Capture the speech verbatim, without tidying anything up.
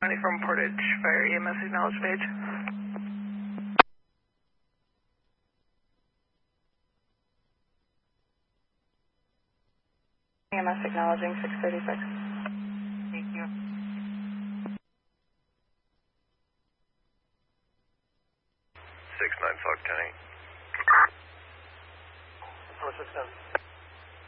From Portage Fire E M S acknowledge page. E M S acknowledging six thirty-six. Thank you. six nine Sauk County. four six seven.